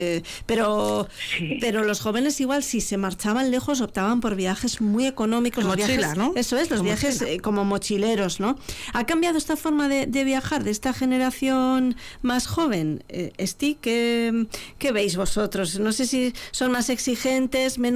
Sí. Pero los jóvenes igual si se marchaban lejos optaban por viajes muy económicos, los mochila, viajes, ¿no? eso es, los viajes como mochileros, ¿no? ¿Ha cambiado esta forma de viajar de esta generación más joven? Esti, ¿qué veis vosotros? No sé si son más exigentes, menos